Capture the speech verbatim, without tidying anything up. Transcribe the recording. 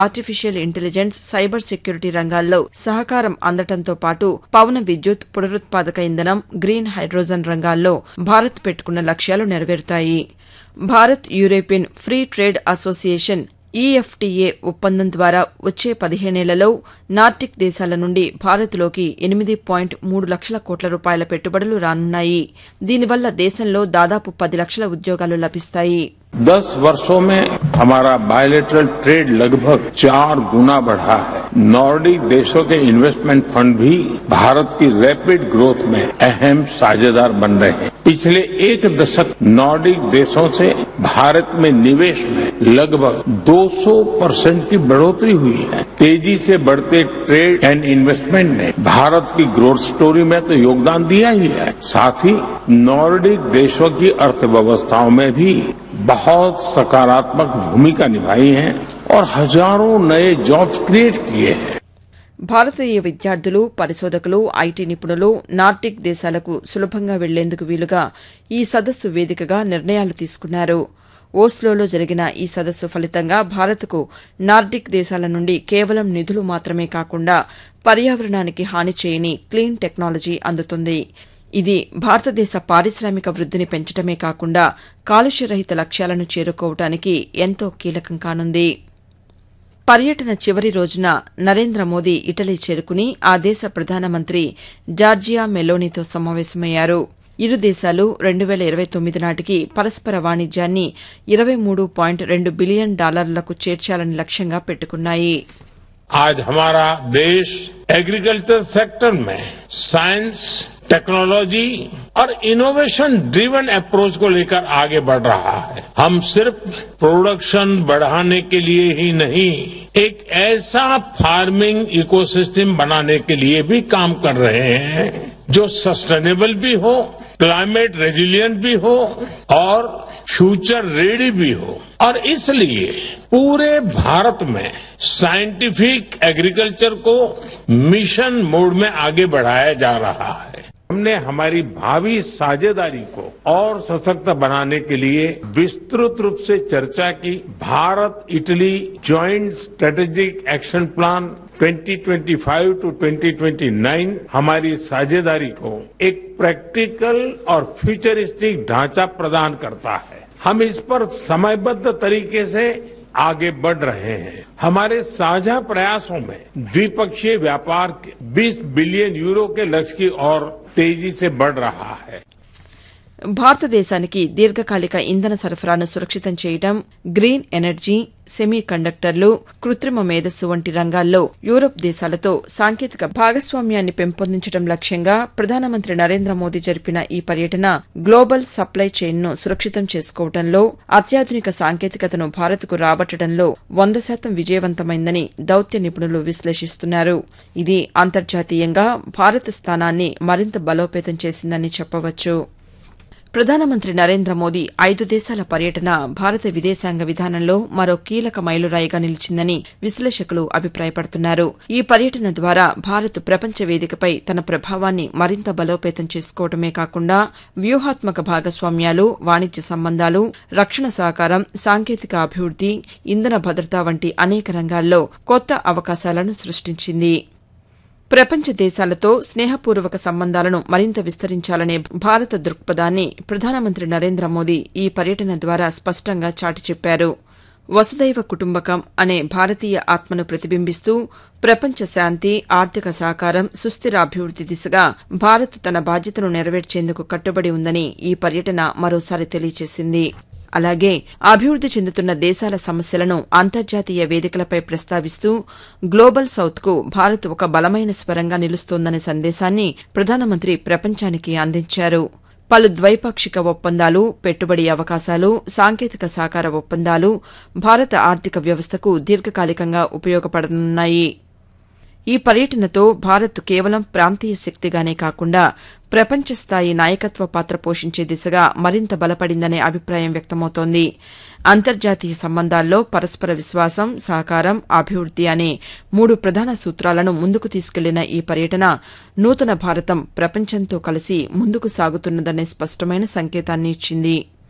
Artificial intelligence, cyber security రంగాల్లో సహకారం అందటంతో పాటు పవన విద్యుత్, పునరుత్పాదక ఇంధనం, గ్రీన్ హైడ్రోజన్ రంగాల్లో భారత్ పెట్టుకున్న లక్ష్యాలు నెరవేరుతాయి. Bharat European free trade association EFTA ఒప్పందం ద్వారా వచ్చే పదిహేనేళ్లలో నార్డిక్ దేశాల నుండి భారత్లోకి ఎనిమిది పాయింట్ మూడు లక్షల కోట్ల రూపాయల పెట్టుబడులు రానున్నాయి. దీనివల్ల దేశంలో దాదాపు పది లక్షల ఉద్యోగాలు లభిస్తాయి. दस वर्षों में हमारा बायलैटरल ट्रेड लगभग चार गुना बढ़ा है. नॉर्डिक देशों के इन्वेस्टमेंट फंड भी भारत की रैपिड ग्रोथ में अहम साझेदार बन रहे हैं. पिछले एक दशक नॉर्डिक देशों से भारत में निवेश में लगभग दो सौ परसेंट की बढ़ोतरी हुई है. तेजी से बढ़ते ट्रेड एंड इन्वेस्टमेंट ने भारत की ग्रोथ स्टोरी में तो योगदान दिया ही है, साथ ही नॉर्डिक देशों की अर्थव्यवस्थाओं में भी बहुत सकारात्मक भूमिका निभाई है और हजारों नए जॉब्स क्रिएट किए हैं. భారతీయ విద్యార్థులు, పరిశోధకులు, ఐటీ నిపుణులు నార్డిక్ దేశాలకు సులభంగా వెళ్లేందుకు వీలుగా ఈ సదస్సు వేదికగా నిర్ణయాలు తీసుకున్నారు. ఓస్లోలో జరిగిన ఈ సదస్సు ఫలితంగా భారత్కు నార్డిక్ దేశాల నుండి కేవలం నిధులు మాత్రమే కాకుండా పర్యావరణానికి హాని చేయని క్లీన్ టెక్నాలజీ అందుతుంది. ఇది భారతదేశ పారిశ్రామిక వృద్దిని పెంచడమే కాకుండా కాలుష్యరహిత లక్ష్యాలను చేరుకోవడానికి ఎంతో కీలకం కానుంది. పర్యటన చివరి రోజున నరేంద్ర మోదీ ఇటలీ చేరుకుని ఆ దేశ ప్రధానమంత్రి జార్జియా మెలోనీతో సమావేశమయ్యారు. ఇరు దేశాలు రెండు వేల ఇరవై తొమ్మిది నాటికి పరస్పర వాణిజ్యాన్ని ఇరవై మూడు పాయింట్ రెండు బిలియన్ డాలర్లకు చేర్చాలని లక్ష్యంగా పెట్టుకున్నాయి. आज हमारा देश एग्रीकल्चर सेक्टर में साइंस, टेक्नोलॉजी और इनोवेशन ड्रिवन अप्रोच को लेकर आगे बढ़ रहा है. हम सिर्फ प्रोडक्शन बढ़ाने के लिए ही नहीं, एक ऐसा फार्मिंग इकोसिस्टम बनाने के लिए भी काम कर रहे हैं जो सस्टेनेबल भी हो, क्लाइमेट रेजिलिएंट भी हो और फ्यूचर रेडी भी हो. और इसलिए पूरे भारत में साइंटिफिक एग्रीकल्चर को मिशन मोड में आगे बढ़ाया जा रहा है. हमने हमारी भावी साझेदारी को और सशक्त बनाने के लिए विस्तृत रूप से चर्चा की. Bharat Italy joint strategic action plan twenty twenty five to twenty twenty nine हमारी साझेदारी को एक प्रैक्टिकल और फ्यूचरिस्टिक ढांचा प्रदान करता है. हम इस पर समयबद्ध तरीके से आगे बढ़ रहे हैं. हमारे साझा प्रयासों में द्विपक्षीय व्यापार बीस बिलियन यूरो के लक्ष्य की ओर तेजी से बढ़ रहा है. భారతదేశానికి దీర్ఘకాలిక ఇంధన సరఫరాను సురక్షితం చేయడం, గ్రీన్ ఎనర్జీ, సెమీ కండక్టర్లు, కృత్రిమ మేధస్సు వంటి రంగాల్లో యూరప్ దేశాలతో సాంకేతిక భాగస్వామ్యాన్ని పెంపొందించడం లక్ష్యంగా ప్రధానమంత్రి నరేంద్ర మోదీ జరిపిన ఈ పర్యటన గ్లోబల్ సప్లై చైన్ను సురక్షితం చేసుకోవడంలో, అత్యాధునిక సాంకేతికతను భారత్కు రాబట్టడంలో వంద శాతం విజయవంతమైందని దౌత్య నిపుణులు విశ్లేషిస్తున్నారు. ఇది అంతర్జాతీయంగా భారత్ స్థానాన్ని మరింత బలోపేతం చేసిందని చెప్పవచ్చు. ప్రధానమంత్రి నరేంద్ర మోదీ ఐదు దేశాల పర్యటన భారత విదేశాంగ విధానంలో మరో కీలక మైలురాయిగా నిలిచిందని విశ్లేషకులు అభిప్రాయపడుతున్నారు. ఈ పర్యటన ద్వారా భారత్ ప్రపంచ వేదికపై తన ప్రభావాన్ని మరింత బలోపేతం చేసుకోవడమే కాకుండా వ్యూహాత్మక భాగస్వామ్యాలు, వాణిజ్య సంబంధాలు, రక్షణ సహకారం, సాంకేతిక అభివృద్ది, ఇంధన భద్రత వంటి అనేక రంగాల్లో కొత్త అవకాశాలను సృష్టించింది. ప్రపంచ దేశాలతో స్నేహపూర్వక సంబంధాలను మరింత విస్తరించాలనే భారత దృక్పథాన్ని ప్రధానమంత్రి నరేంద్ర మోదీ ఈ పర్యటన ద్వారా స్పష్టంగా చాటి చెప్పారు. వసుదైవ కుటుంబకం అనే భారతీయ ఆత్మను ప్రతిబింబిస్తూ ప్రపంచ శాంతి, ఆర్థిక సహకారం, సుస్థిర అభివృద్ది దిశగా భారత్ తన బాధ్యతను నెరవేర్చేందుకు కట్టుబడి ఉందని ఈ పర్యటన మరోసారి తెలియజేసింది. అలాగే అభివృద్ది చెందుతున్న దేశాల సమస్యలను అంతర్జాతీయ వేదికలపై ప్రస్తావిస్తూ గ్లోబల్ సౌత్కు భారత్ ఒక బలమైన స్వరంగా నిలుస్తోందనే సందేశాన్ని ప్రధానమంత్రి ప్రపంచానికి అందించారు. పలు ద్వైపాక్షిక ఒప్పందాలు, పెట్టుబడి అవకాశాలు, సాంకేతిక సహకార ఒప్పందాలు భారత ఆర్థిక వ్యవస్థకు దీర్ఘకాలికంగా ఉపయోగపడనున్నాయి. ఈ పర్యటనతో భారత్ కేవలం ప్రాంతీయ శక్తిగానే కాకుండా ప్రపంచ స్థాయి నాయకత్వ పాత్ర పోషించే దిశగా మరింత బలపడిందనే అభిప్రాయం వ్యక్తమవుతోంది. అంతర్జాతీయ సంబంధాల్లో పరస్పర విశ్వాసం, సహకారం, అభివృద్ది అనే మూడు ప్రధాన సూత్రాలను ముందుకు తీసుకెళ్లిన ఈ పర్యటన నూతన భారతం ప్రపంచంతో కలిసి ముందుకు సాగుతున్నదనే స్పష్టమైన సంకేతాన్ని ఇచ్చింది.